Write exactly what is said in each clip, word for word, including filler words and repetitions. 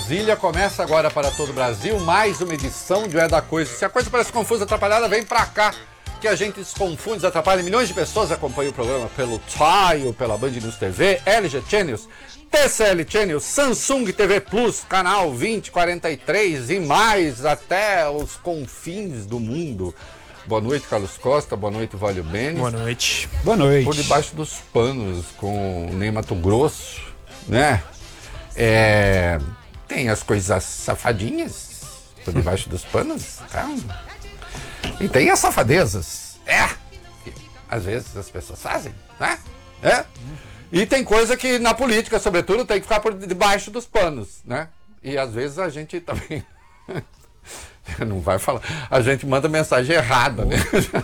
Brasília. Começa agora para todo o Brasil mais uma edição de É da Coisa. Se a coisa parece confusa, atrapalhada, vem pra cá, que a gente desconfunde, desatrapalha. Milhões de pessoas acompanham o programa pelo Tile, pela Band News T V, L G Channels, T C L Channels, Samsung T V Plus, canal vinte, quarenta e três e mais, até os confins do mundo. Boa noite, Carlos Costa. Boa noite, Vólio Bene. Boa noite. Boa noite. Por debaixo dos panos, com o Ney Mato Grosso, né? É, tem as coisas safadinhas por debaixo dos panos, tá? E tem as safadezas, é, que às vezes as pessoas fazem, né? É. E tem coisa que na política, sobretudo, tem que ficar por debaixo dos panos, né? E às vezes a gente também não vai falar, a gente manda mensagem errada, né?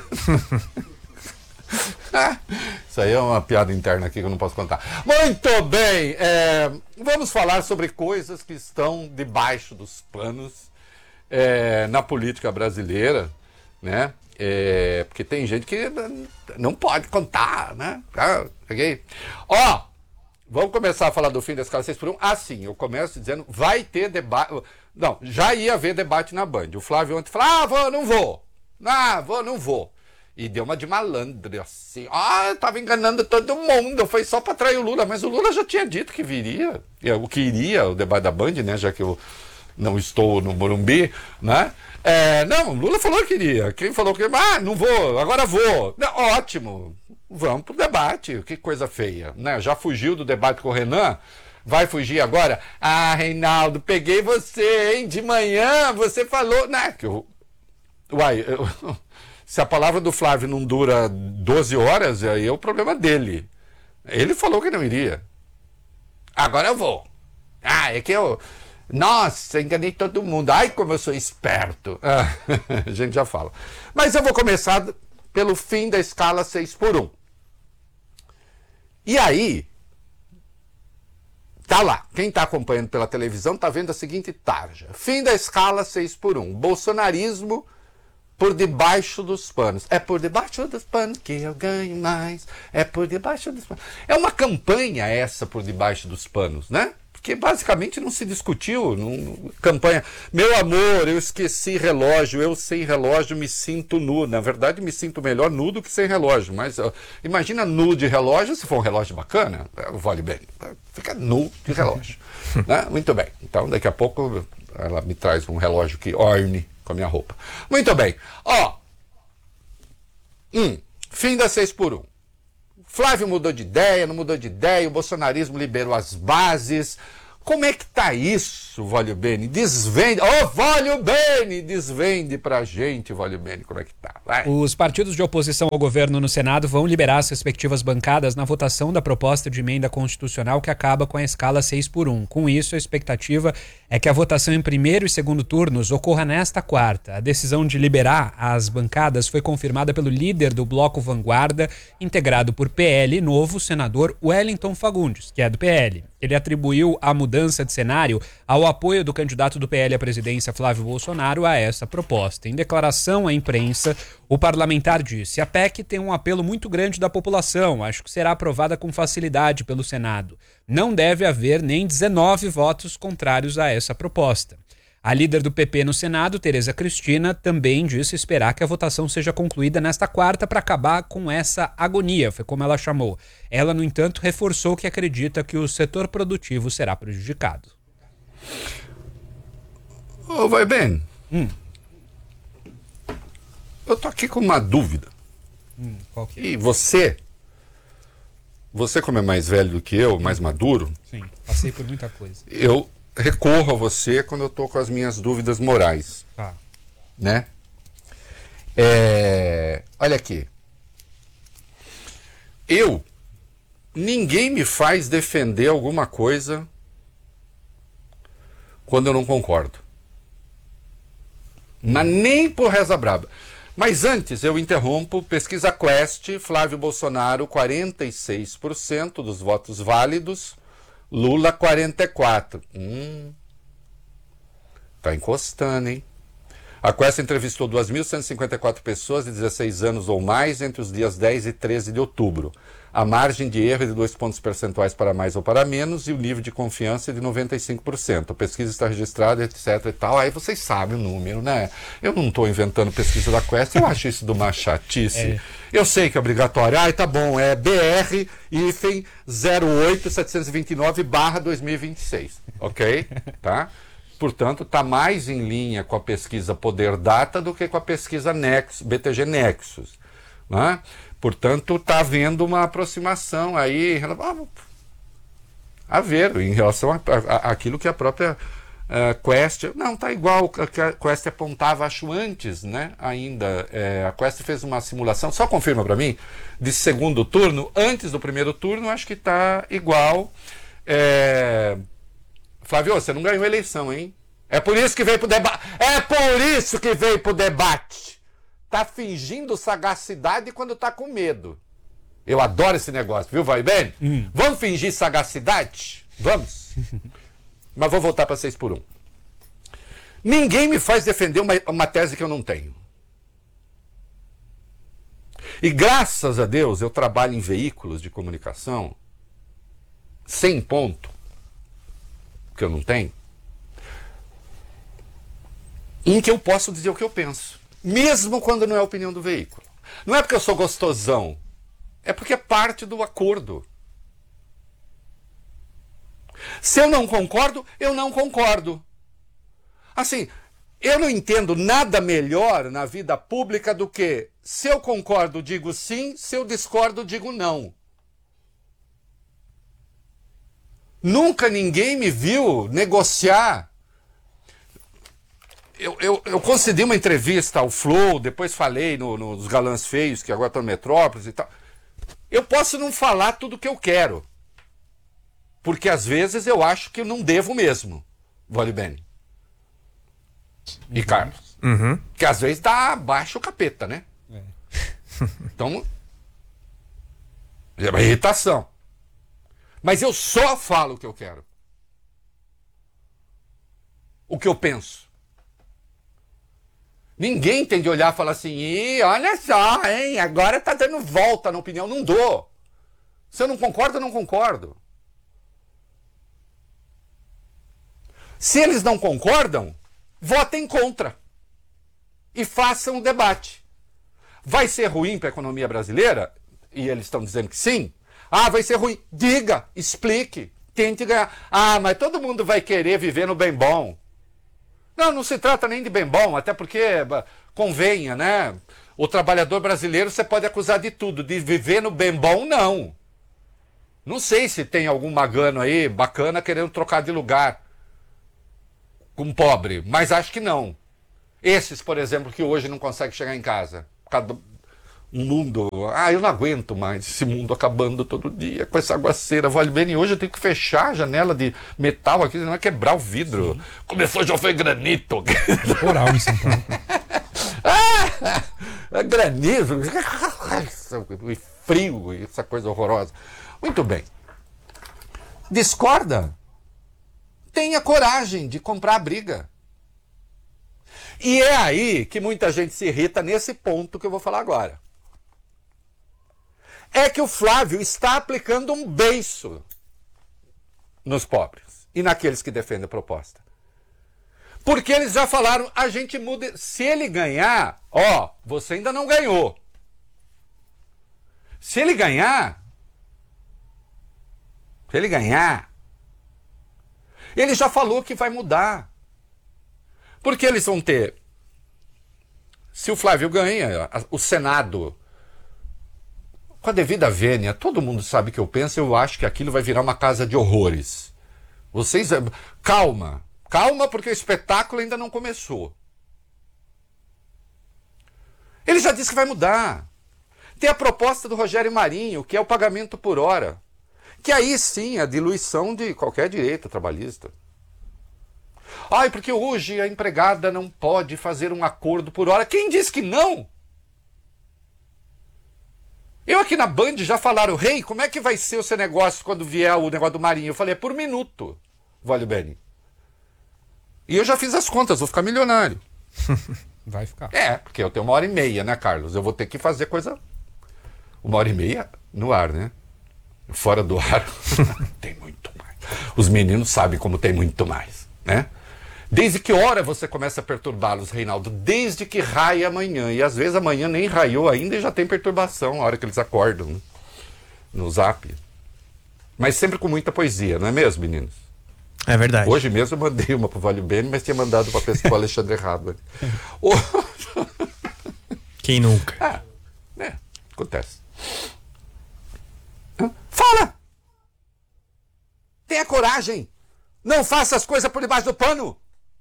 Isso aí é uma piada interna aqui que eu não posso contar. Muito bem, é, vamos falar sobre coisas que estão debaixo dos panos é, na política brasileira, né? É, porque tem gente que não pode contar, né? Ah, okay. Ó, vamos começar a falar do fim da escala seis por um. Ah, sim, eu começo dizendo, vai ter debate. Não, já ia haver debate na Band. O Flávio ontem falou, ah, vou, não vou. Ah, vou, não vou. E deu uma de malandro, assim. Ah, eu tava enganando todo mundo, foi só pra atrair o Lula. Mas o Lula já tinha dito que viria, o que iria, o debate da Band, né? Já que eu não estou no Morumbi, né? É, não, o Lula falou que iria. Quem falou que... Ah, não vou, agora vou. Não, ótimo, vamos pro debate. Que coisa feia, né? Já fugiu do debate com o Renan, vai fugir agora? Ah, Reinaldo, peguei você, hein? De manhã você falou... Né? Que eu... Uai, eu... Se a palavra do Flávio não dura doze horas, aí é o problema dele. Ele falou que não iria. Agora eu vou. Ah, é que eu... Nossa, enganei todo mundo. Ai, como eu sou esperto. Ah, a gente já fala. Mas eu vou começar pelo fim da escala seis por um. E aí, tá lá. Quem está acompanhando pela televisão está vendo a seguinte tarja. Fim da escala seis por um. Bolsonarismo por debaixo dos panos. É por debaixo dos panos que eu ganho mais. É por debaixo dos panos. É uma campanha essa por debaixo dos panos, né? Porque basicamente não se discutiu. Não, campanha. Meu amor, eu esqueci relógio. Eu sem relógio me sinto nu. Na verdade, me sinto melhor nu do que sem relógio. Mas uh, imagina nu de relógio, se for um relógio bacana, vale bem. Fica nu de relógio. Né? Muito bem. Então, daqui a pouco ela me traz um relógio que orne com a minha roupa. Muito bem. Ó. Hum, fim da seis por um. Flávio mudou de ideia, não mudou de ideia, o bolsonarismo liberou as bases. Como é que tá isso, Vólio Bene? Desvende. Ô, oh, Vólio Bene, desvende pra gente, Vólio Bene, como é que tá? Vai. Os partidos de oposição ao governo no Senado vão liberar as respectivas bancadas na votação da proposta de emenda constitucional que acaba com a escala seis por um. Com isso, a expectativa é que a votação em primeiro e segundo turnos ocorra nesta quarta. A decisão de liberar as bancadas foi confirmada pelo líder do Bloco Vanguarda, integrado por P L e Novo, senador Wellington Fagundes, que é do P L. Ele atribuiu a mudança de cenário ao apoio do candidato do P L à presidência, Flávio Bolsonaro, a essa proposta. Em declaração à imprensa, o parlamentar disse: a P E C tem um apelo muito grande da população, acho que será aprovada com facilidade pelo Senado. Não deve haver nem dezenove votos contrários a essa proposta. A líder do P P no Senado, Tereza Cristina, também disse esperar que a votação seja concluída nesta quarta para acabar com essa agonia, foi como ela chamou. Ela, no entanto, reforçou que acredita que o setor produtivo será prejudicado. Ô, vai bem. Hum. Eu tô aqui com uma dúvida. Hum, qual que é? E você, você como é mais velho do que eu, mais maduro... Sim, passei por muita coisa. Eu recorro a você quando eu tô com as minhas dúvidas morais. Tá. Né? É, olha aqui. Eu... Ninguém me faz defender alguma coisa quando eu não concordo. Mas nem por reza braba. Mas antes eu interrompo, pesquisa Quest, Flávio Bolsonaro, quarenta e seis por cento dos votos válidos, Lula, quarenta e quatro por cento. Hum, tá encostando, hein? A Quest entrevistou duas mil cento e cinquenta e quatro pessoas de dezesseis anos ou mais entre os dias dez e treze de outubro. A margem de erro é de dois pontos percentuais para mais ou para menos e o nível de confiança é de noventa e cinco por cento. A pesquisa está registrada, etc e tal. Aí vocês sabem o número, né? Eu não estou inventando pesquisa da Quest, eu acho isso de uma chatice. É. Eu sei que é obrigatório. Ah, tá bom, é B R hífen zero oito setecentos e vinte e nove barra dois mil e vinte e seis, ok? Tá? Portanto, está mais em linha com a pesquisa Poder Data do que com a pesquisa Nexus, B T G Nexus. Né? Portanto, está havendo uma aproximação aí a ver em relação àquilo que a própria uh, Quest... Não, está igual a que a Quest apontava, acho, antes, né? Ainda. É, a Quest fez uma simulação, só confirma para mim, de segundo turno, antes do primeiro turno, acho que está igual. É... Flávio, você não ganhou a eleição, hein? É por isso que veio pro debate. É por isso que veio pro debate. Tá fingindo sagacidade quando tá com medo. Eu adoro esse negócio, viu, vai bem? Hum. Vamos fingir sagacidade? Vamos. Mas vou voltar para seis por um. Ninguém me faz defender uma, uma tese que eu não tenho. E graças a Deus eu trabalho em veículos de comunicação sem ponto, que eu não tenho, em que eu posso dizer o que eu penso. Mesmo quando não é a opinião do veículo. Não é porque eu sou gostosão. É porque é parte do acordo. Se eu não concordo, eu não concordo. Assim, eu não entendo nada melhor na vida pública do que se eu concordo, digo sim, se eu discordo, digo não. Nunca ninguém me viu negociar. Eu, eu, eu concedi uma entrevista ao Flow, depois falei no, no, nos Galãs Feios, que agora estão no Metrópolis e tal. Eu posso não falar tudo o que eu quero. Porque às vezes eu acho que eu não devo mesmo. Vale bem. E uhum. Carlos. Uhum. Que às vezes dá abaixo o capeta, né? É. Então, é uma irritação. Mas eu só falo o que eu quero. O que eu penso. Ninguém tem de olhar e falar assim, Ih, olha só, hein, agora tá dando volta na opinião. Não dou. Se eu não concordo, eu não concordo. Se eles não concordam, votem contra. E façam o debate. Vai ser ruim para a economia brasileira? E eles estão dizendo que sim. Ah, vai ser ruim. Diga, explique, tente ganhar. Ah, mas todo mundo vai querer viver no bem bom. Não, não se trata nem de bem bom, até porque convenha, né? O trabalhador brasileiro você pode acusar de tudo, de viver no bem bom, não. Não sei se tem algum magano aí bacana querendo trocar de lugar com um pobre, mas acho que não. Esses, por exemplo, que hoje não conseguem chegar em casa. Cada um mundo... Ah, eu não aguento mais esse mundo acabando todo dia com essa aguaceira. Vale bem, e hoje eu tenho que fechar a janela de metal aqui, senão vai quebrar o vidro. Sim. Começou, já foi granito. Temporal em São Paulo. ah, granizo. E frio, essa coisa horrorosa. Muito bem. Discorda? Tenha coragem de comprar a briga. E é aí que muita gente se irrita nesse ponto que eu vou falar agora. É que o Flávio está aplicando um beiço nos pobres e naqueles que defendem a proposta. Porque eles já falaram, a gente muda. Se ele ganhar, ó, você ainda não ganhou. Se ele ganhar, se ele ganhar, ele já falou que vai mudar. Porque eles vão ter, se o Flávio ganha, o Senado, com a devida vênia, todo mundo sabe o que eu penso, eu acho que aquilo vai virar uma casa de horrores. Vocês, calma, calma porque o espetáculo ainda não começou. Ele já disse que vai mudar. Tem a proposta do Rogério Marinho, que é o pagamento por hora, que aí sim é a diluição de qualquer direito trabalhista. Ai, porque hoje a empregada não pode fazer um acordo por hora. Quem disse que não? Eu aqui na Band já falaram, rei, hey, como é que vai ser o seu negócio quando vier o negócio do Marinho? Eu falei, é por minuto, vale bem. E eu já fiz as contas, vou ficar milionário. Vai ficar. É, porque eu tenho uma hora e meia, né, Carlos? Eu vou ter que fazer coisa... Uma hora e meia no ar, né? Fora do ar tem muito mais. Os meninos sabem como tem muito mais, né? Desde que hora você começa a perturbá-los, Reinaldo? Desde que raia amanhã. E às vezes amanhã nem raiou ainda e já tem perturbação a hora que eles acordam, né? No zap. Mas sempre com muita poesia, não é mesmo, meninos? É verdade. Hoje mesmo eu mandei uma pro Vale Bene, mas tinha mandado para o Alexandre errado. Quem nunca? Ah, é, acontece. Fala! Tenha coragem! Não faça as coisas por debaixo do pano!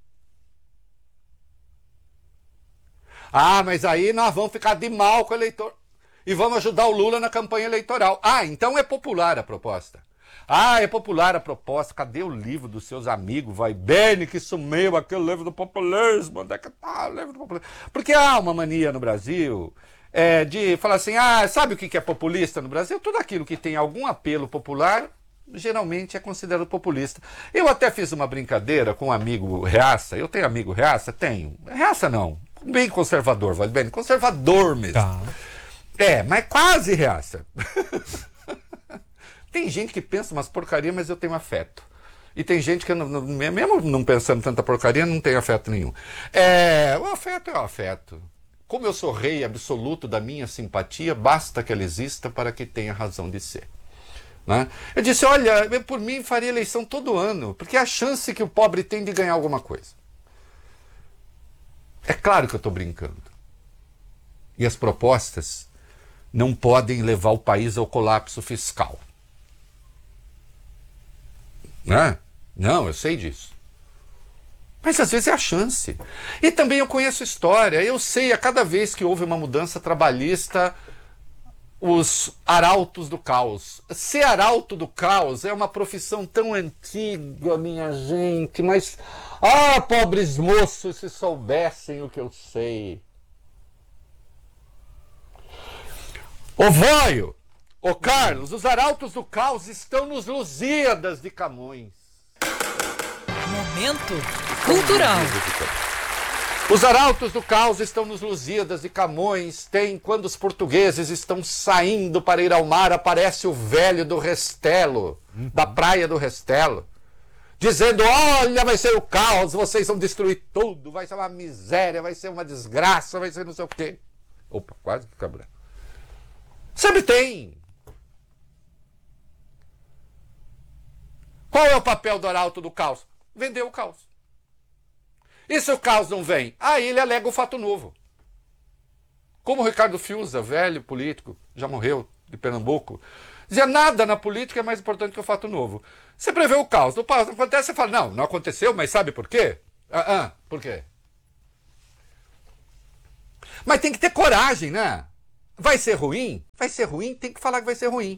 Ah, mas aí nós vamos ficar de mal com o eleitor. E vamos ajudar o Lula na campanha eleitoral. Ah, então é popular a proposta. Ah, é popular a proposta. Cadê o livro dos seus amigos? Vai bem, que sumiu aquele livro do populismo. Onde é que tá o livro do populismo? Porque há uma mania no Brasil é, de falar assim, ah, sabe o que é populista no Brasil? Tudo aquilo que tem algum apelo popular, geralmente é considerado populista. Eu até fiz uma brincadeira com um amigo Reaça. Eu tenho amigo Reaça? Tenho. Reaça não. Bem conservador, vale bem. Conservador mesmo. Tá. É, mas quase Reaça. Tem gente que pensa umas porcaria, mas eu tenho afeto. E tem gente que, não, não, mesmo não pensando tanta porcaria, não tem afeto nenhum. É, o afeto é o afeto. Como eu sou rei absoluto da minha simpatia, basta que ela exista para que tenha razão de ser. Né? Eu disse, olha, eu, por mim faria eleição todo ano, porque é a chance que o pobre tem de ganhar alguma coisa. É claro que eu estou brincando. E as propostas não podem levar o país ao colapso fiscal. Né? Não, eu sei disso. Mas às vezes é a chance. E também eu conheço história. Eu sei, a cada vez que houve uma mudança trabalhista, os arautos do caos. Ser arauto do caos é uma profissão tão antiga, minha gente. Mas, ah, pobres moços, se soubessem o que eu sei. Ô Voio! Ô Carlos, os arautos do caos estão nos Lusíadas de Camões. Momento cultural. Os arautos do caos estão nos Lusíadas de Camões. Tem quando os portugueses estão saindo para ir ao mar, aparece o velho do Restelo, uhum. da praia do Restelo, dizendo, olha, vai ser o caos, vocês vão destruir tudo, vai ser uma miséria, vai ser uma desgraça, vai ser não sei o quê. Opa, quase que cabra. Sempre tem. Qual é o papel do arauto do caos? Vender o caos. E se o caos não vem? Aí ele alega o fato novo. Como o Ricardo Fiuza, velho político, já morreu, de Pernambuco, dizia, nada na política é mais importante que o fato novo. Você prevê o caos, o caos não acontece, você fala, não, não aconteceu, mas sabe por quê? Ah, ah, por quê? Mas tem que ter coragem, né? Vai ser ruim? Vai ser ruim, tem que falar que vai ser ruim.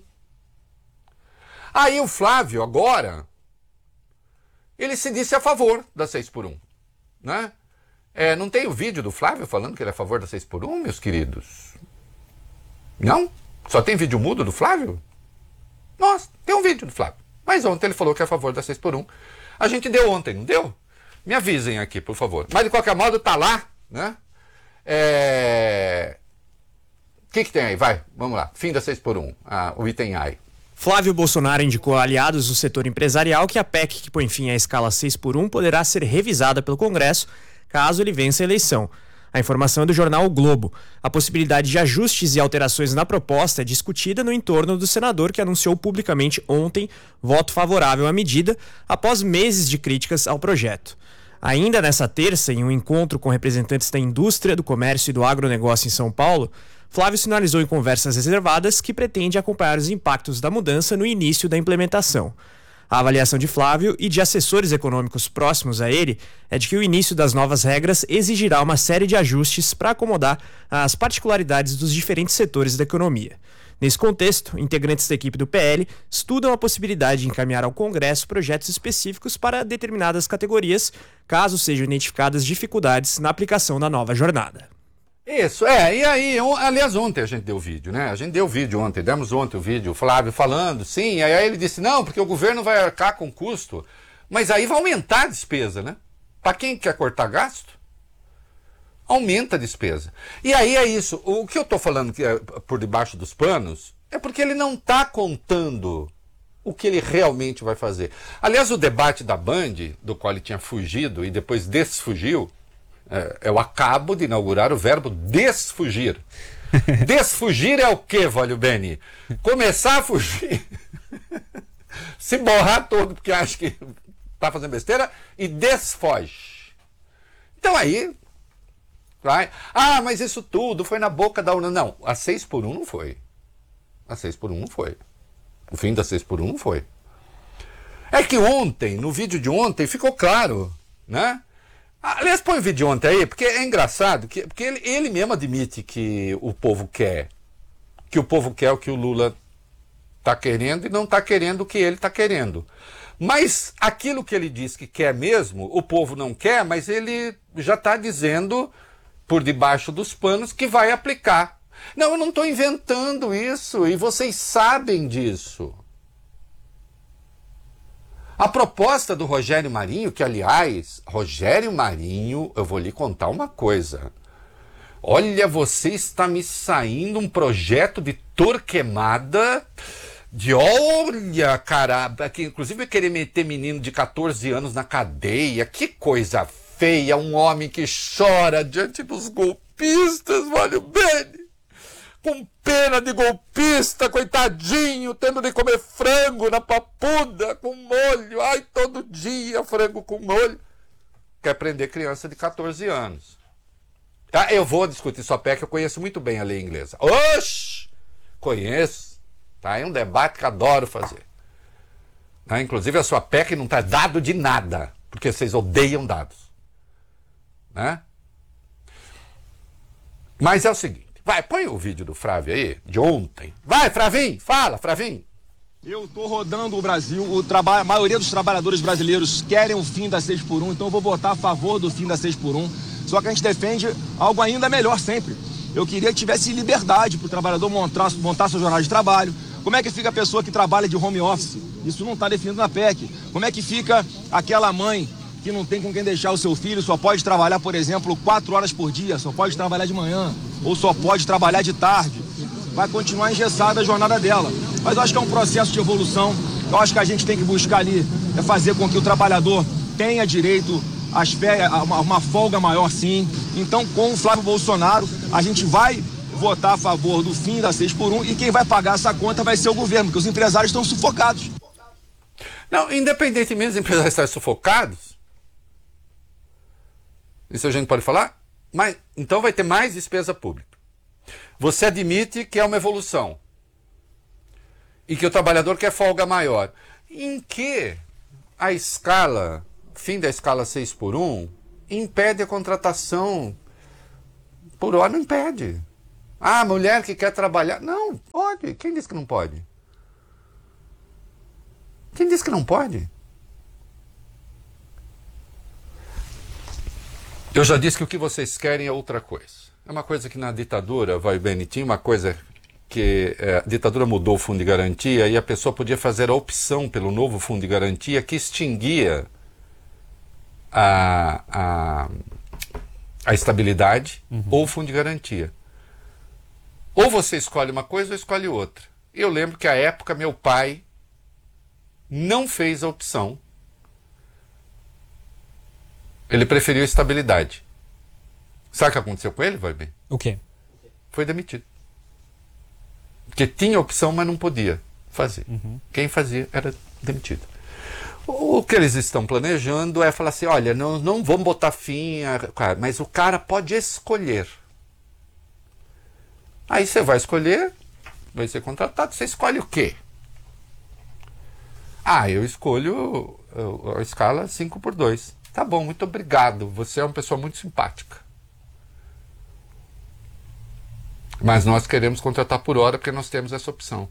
Aí o Flávio, agora, ele se disse a favor da seis por um. Né? É, não tem o vídeo do Flávio falando que ele é a favor da seis por um, meus queridos? Não? Só tem vídeo mudo do Flávio? Nossa, tem um vídeo do Flávio. Mas ontem ele falou que é a favor da seis por um. A gente deu ontem, não deu? Me avisem aqui, por favor. Mas de qualquer modo, tá lá, né? É... O que, que tem aí? Vai, vamos lá. Fim da seis por um, ah, o item A. Flávio Bolsonaro indicou a aliados do setor empresarial que a P E C que põe fim à escala seis por um poderá ser revisada pelo Congresso caso ele vença a eleição. A informação é do jornal O Globo. A possibilidade de ajustes e alterações na proposta é discutida no entorno do senador que anunciou publicamente ontem voto favorável à medida após meses de críticas ao projeto. Ainda nessa terça, em um encontro com representantes da indústria, do comércio e do agronegócio em São Paulo, Flávio sinalizou em conversas reservadas que pretende acompanhar os impactos da mudança no início da implementação. A avaliação de Flávio e de assessores econômicos próximos a ele é de que o início das novas regras exigirá uma série de ajustes para acomodar as particularidades dos diferentes setores da economia. Nesse contexto, integrantes da equipe do P L estudam a possibilidade de encaminhar ao Congresso projetos específicos para determinadas categorias, caso sejam identificadas dificuldades na aplicação da nova jornada. Isso, é, e aí, on, aliás, ontem a gente deu vídeo, né? A gente deu vídeo ontem, demos ontem o vídeo, o Flávio falando, sim, aí ele disse, não, porque o governo vai arcar com custo, mas aí vai aumentar a despesa, né? Para quem quer cortar gasto, aumenta a despesa. E aí é isso. O que eu estou falando que é por debaixo dos panos é porque ele não está contando o que ele realmente vai fazer. Aliás, o debate da Band, do qual ele tinha fugido e depois desfugiu, é, eu acabo de inaugurar o verbo desfugir. Desfugir é o quê, Vólio Beni? Começar a fugir, se borrar todo porque acha que está fazendo besteira e desfoge. Então aí, vai. Ah, mas isso tudo foi na boca da urna. Não, a seis por um não foi. A seis por um não foi. O fim da seis por um não foi. É que ontem, no vídeo de ontem, ficou claro, né? Aliás, põe o vídeo de ontem aí, porque é engraçado, que, porque ele, ele mesmo admite que o povo quer, que o povo quer o que o Lula está querendo e não está querendo o que ele está querendo. Mas aquilo que ele diz que quer mesmo, o povo não quer, mas ele já está dizendo, por debaixo dos panos, que vai aplicar. Não, eu não estou inventando isso, e vocês sabem disso. A proposta do Rogério Marinho, que aliás, Rogério Marinho, eu vou lhe contar uma coisa. Olha, você está me saindo um projeto de Torquemada, de olha, caramba, que inclusive eu querer meter menino de catorze anos na cadeia, que coisa feia, um homem que chora diante dos golpistas, olha bem. Com pena de golpista, coitadinho, tendo de comer frango na papuda, com molho. Ai, todo dia frango com molho. Quer prender criança de catorze anos. Tá? Eu vou discutir sua P E C, eu conheço muito bem a lei inglesa. Oxi! Conheço. Tá? É um debate que adoro fazer. Tá? Inclusive a sua P E C não está dado de nada, porque vocês odeiam dados. Né? Mas é o seguinte. Vai, põe o vídeo do Flávio aí, de ontem. Vai, Flavinho, fala, Flavinho. Eu estou rodando o Brasil, o traba... a maioria dos trabalhadores brasileiros querem o fim da seis por um, então eu vou votar a favor do fim da seis por um. Só que a gente defende algo ainda melhor sempre. Eu queria que tivesse liberdade para o trabalhador montar, montar sua jornada de trabalho. Como é que fica a pessoa que trabalha de home office? Isso não está definido na P E C. Como é que fica aquela mãe que não tem com quem deixar o seu filho, só pode trabalhar, por exemplo, quatro horas por dia, só pode trabalhar de manhã, ou só pode trabalhar de tarde? Vai continuar engessada a jornada dela. Mas eu acho que é um processo de evolução. Eu acho que a gente tem que buscar ali, é fazer com que o trabalhador tenha direito às férias, a uma, uma folga maior, sim. Então, com o Flávio Bolsonaro, a gente vai votar a favor do fim da seis por um e quem vai pagar essa conta vai ser o governo, porque os empresários estão sufocados. Não, independentemente dos empresários estarem sufocados, isso a gente pode falar, mas então vai ter mais despesa pública. Você admite que é uma evolução e que o trabalhador quer folga maior. Em que a escala, fim da escala seis por um, impede a contratação por hora? Não impede. Ah, mulher que quer trabalhar. Não, pode. Quem disse que não pode? Quem disse que não pode? Eu já disse que o que vocês querem é outra coisa. É uma coisa que na ditadura, vai bem, tinha uma coisa que é, a ditadura mudou o fundo de garantia e a pessoa podia fazer a opção pelo novo fundo de garantia que extinguia a, a, a estabilidade uhum. ou o fundo de garantia. Ou você escolhe uma coisa ou escolhe outra. Eu lembro que à época meu pai não fez a opção. Ele preferiu estabilidade. Sabe o que aconteceu com ele, vai bem? O quê? Foi demitido. Porque tinha opção, mas não podia fazer. Uhum. Quem fazia era demitido. O que eles estão planejando é falar assim, olha, não, não vamos botar fim, a... mas o cara pode escolher. Aí você vai escolher, vai ser contratado, você escolhe o quê? Ah, eu escolho a escala cinco por dois. Tá bom, muito obrigado. Você é uma pessoa muito simpática. Mas nós queremos contratar por hora porque nós temos essa opção.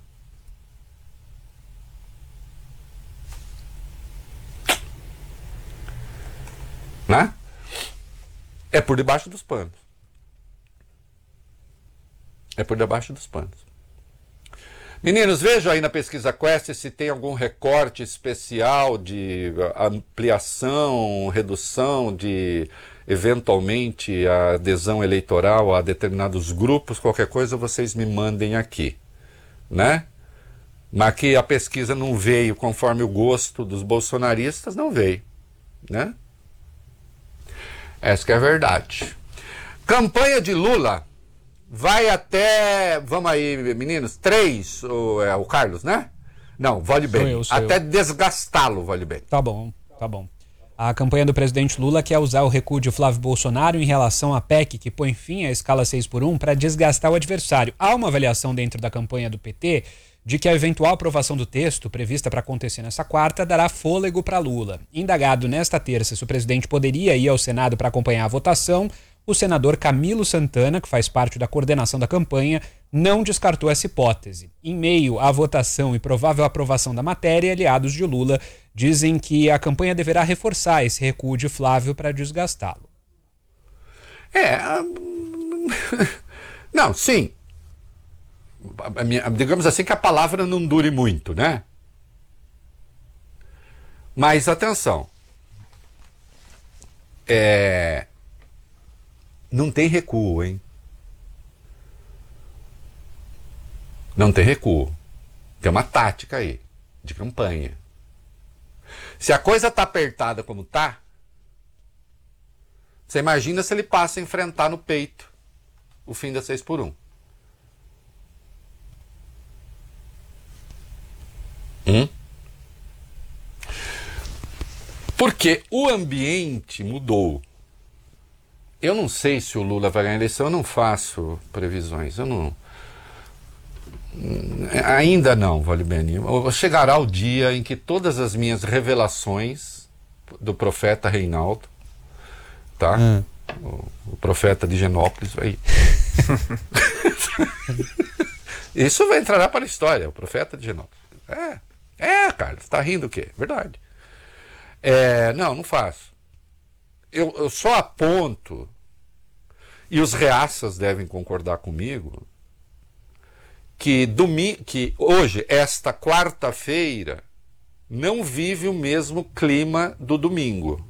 Né? É por debaixo dos panos. É por debaixo dos panos. Meninos, vejam aí na pesquisa Quest se tem algum recorte especial de ampliação, redução de, eventualmente, a adesão eleitoral a determinados grupos. Qualquer coisa vocês me mandem aqui, né? Mas que a pesquisa não veio conforme o gosto dos bolsonaristas, não veio, né? Essa que é a verdade. Campanha de Lula vai até, vamos aí, meninos, três, o, é o Carlos, né? Não, vale bem. Sou eu, sou até eu. desgastá-lo, vale bem. Tá bom, tá bom. A campanha do presidente Lula quer usar o recuo de Flávio Bolsonaro em relação à P E C que põe fim à escala seis por um para desgastar o adversário. Há uma avaliação dentro da campanha do P T de que a eventual aprovação do texto, prevista para acontecer nessa quarta, dará fôlego para Lula. Indagado nesta terça se o presidente poderia ir ao Senado para acompanhar a votação, o senador Camilo Santana, que faz parte da coordenação da campanha, não descartou essa hipótese. Em meio à votação e provável aprovação da matéria, aliados de Lula dizem que a campanha deverá reforçar esse recuo de Flávio para desgastá-lo. É. Não, sim. Digamos assim que a palavra não dure muito, né? Mas atenção. É... Não tem recuo, hein? Não tem recuo. Tem uma tática aí, de campanha. Se a coisa tá apertada como tá, você imagina se ele passa a enfrentar no peito o fim da seis por um. Hum? Porque o ambiente mudou. Eu não sei se o Lula vai ganhar a eleição, eu não faço previsões, eu não... Ainda não, vale bem. Chegará o dia em que todas as minhas revelações do profeta Reinaldo, tá? Hum. O, o profeta de Genópolis vai... Isso vai entrar para a história, o profeta de Genópolis. É, é, Carlos, tá rindo o quê? Verdade. É, não, não faço. Eu, eu só aponto, e os reaças devem concordar comigo, que, domi que hoje, esta quarta-feira, não vive o mesmo clima do domingo.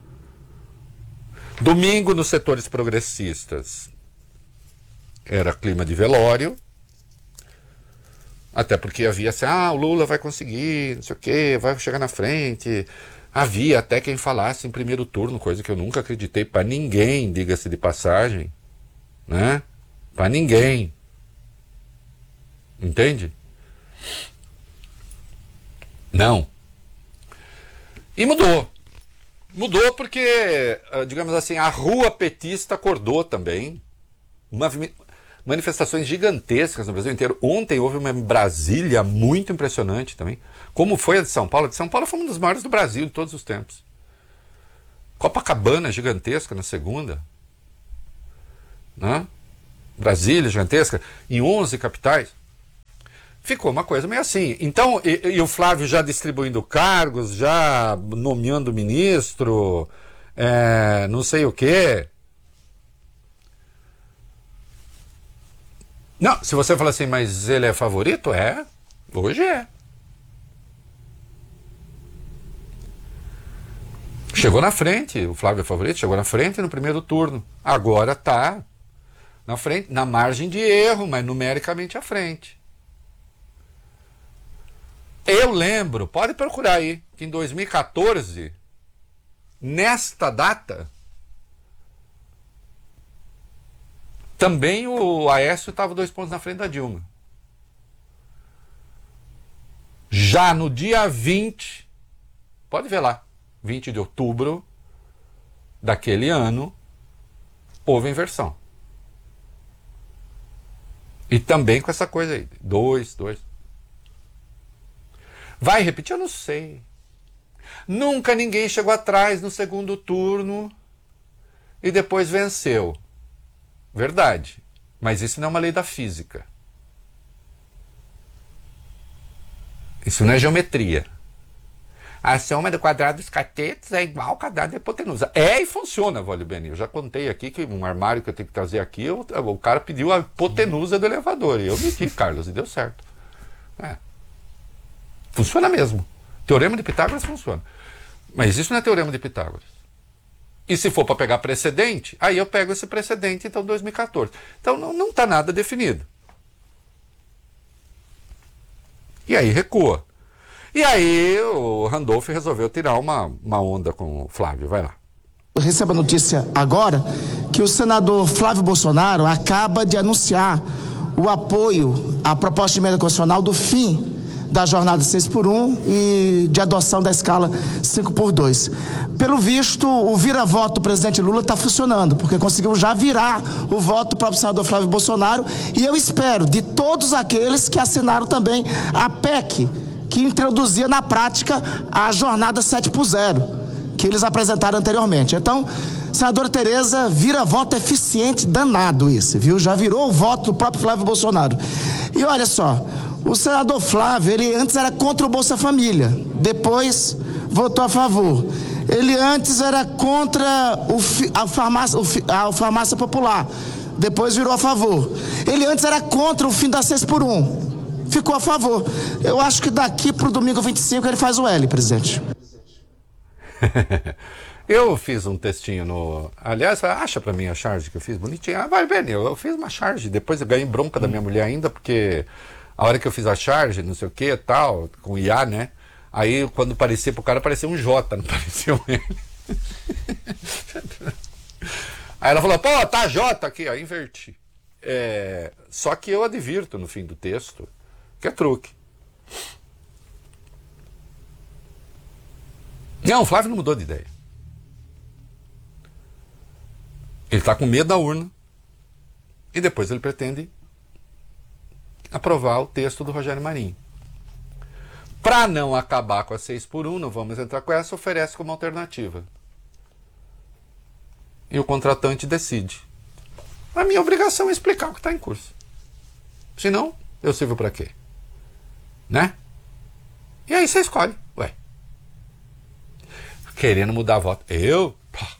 Domingo, nos setores progressistas, era clima de velório, até porque havia assim, ah, o Lula vai conseguir, não sei o quê, vai chegar na frente. Havia até quem falasse em primeiro turno, coisa que eu nunca acreditei para ninguém, diga-se de passagem, né? Para ninguém. Entende? Não. E mudou. Mudou porque, digamos assim, a rua petista acordou também. Uma, manifestações gigantescas no Brasil inteiro. Ontem houve uma em Brasília muito impressionante também. Como foi a de São Paulo? A de São Paulo foi uma das maiores do Brasil de todos os tempos. Copacabana gigantesca na segunda. Né? Brasília gigantesca. Em onze capitais. Ficou uma coisa meio assim. Então, e, e o Flávio já distribuindo cargos, já nomeando ministro, é, não sei o quê. Não, se você falar assim, mas ele é favorito? É. Hoje é. Chegou na frente, o Flávio é favorito, chegou na frente no primeiro turno. Agora está na frente, na margem de erro, mas numericamente à frente. Eu lembro, pode procurar aí, que em dois mil e quatorze, nesta data, também o Aécio estava dois pontos na frente da Dilma. Já no dia vinte, pode ver lá, vinte de outubro daquele ano, houve inversão. E também com essa coisa aí, dois, dois. Vai repetir? Eu não sei. Nunca ninguém chegou atrás no segundo turno e depois venceu. Verdade. Mas isso não é uma lei da física. Isso não é geometria. A soma do quadrado dos catetos é igual ao quadrado da hipotenusa. É e funciona, vale bem. Eu já contei aqui que um armário que eu tenho que trazer aqui, eu, o cara pediu a hipotenusa do elevador. E eu meti, Carlos, e deu certo. É. Funciona mesmo. Teorema de Pitágoras funciona. Mas isso não é teorema de Pitágoras. E se for para pegar precedente, aí eu pego esse precedente, então, dois mil e quatorze. Então, não está nada definido. E aí recua. E aí o Randolph resolveu tirar uma, uma onda com o Flávio. Vai lá. Eu recebo a notícia agora que o senador Flávio Bolsonaro acaba de anunciar o apoio à proposta de emenda constitucional do fim da jornada seis por um e de adoção da escala cinco por dois. Pelo visto, o vira-voto do presidente Lula está funcionando, porque conseguiu já virar o voto do próprio senador Flávio Bolsonaro, e eu espero de todos aqueles que assinaram também a P E C, que introduzia na prática a jornada sete por zero, que eles apresentaram anteriormente. Então, senadora Tereza, vira voto eficiente danado esse, viu? Já virou o voto do próprio Flávio Bolsonaro. E olha só, o senador Flávio, ele antes era contra o Bolsa Família, depois votou a favor. Ele antes era contra o, a, farmácia, a farmácia popular, depois virou a favor. Ele antes era contra o fim da seis por um, ficou a favor. Eu acho que daqui para o domingo vinte e cinco ele faz o L, presidente. Eu fiz um textinho no... Aliás, acha pra mim a charge que eu fiz bonitinha. Ah, vai ver, eu fiz uma charge. Depois eu ganhei bronca da minha mulher ainda, porque a hora que eu fiz a charge, não sei o que, tal, com I A, né? Aí quando parecia pro cara, parecia um J, não parecia um L. Aí ela falou, pô, tá J aqui, ó, inverti. É... Só que eu advirto no fim do texto que é truque. Não, o Flávio não mudou de ideia. Ele está com medo da urna e depois ele pretende aprovar o texto do Rogério Marinho. Para não acabar com a seis por um, não vamos entrar com essa, oferece como alternativa. E o contratante decide. A minha obrigação é explicar o que está em curso. Senão, eu sirvo para quê? Né? E aí você escolhe. Ué. Querendo mudar a voto. Eu?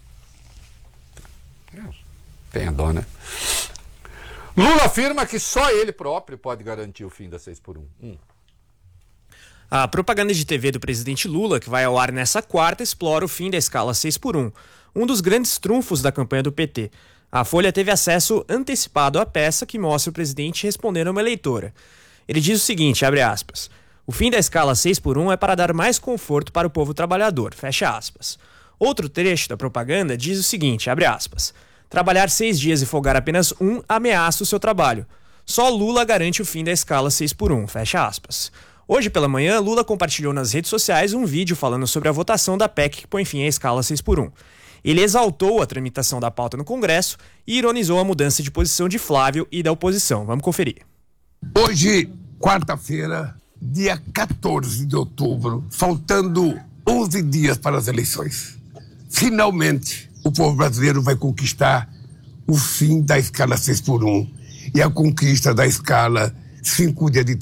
Tenha dó, né? Lula afirma que só ele próprio pode garantir o fim da seis por um. Hum. A propaganda de T V do presidente Lula, que vai ao ar nessa quarta, explora o fim da escala seis por um, um dos grandes trunfos da campanha do P T. A Folha teve acesso antecipado à peça que mostra o presidente respondendo a uma eleitora. Ele diz o seguinte, abre aspas, o fim da escala seis por um é para dar mais conforto para o povo trabalhador, fecha aspas. Outro trecho da propaganda diz o seguinte, abre aspas, trabalhar seis dias e folgar apenas um ameaça o seu trabalho. Só Lula garante o fim da escala seis por um, fecha aspas. Hoje pela manhã, Lula compartilhou nas redes sociais um vídeo falando sobre a votação da P E C que põe fim à escala seis por um. Ele exaltou a tramitação da pauta no Congresso e ironizou a mudança de posição de Flávio e da oposição. Vamos conferir. Hoje, quarta-feira, dia quatorze de outubro, faltando onze dias para as eleições. Finalmente, o povo brasileiro vai conquistar o fim da escala seis por um e a conquista da escala cinco dias de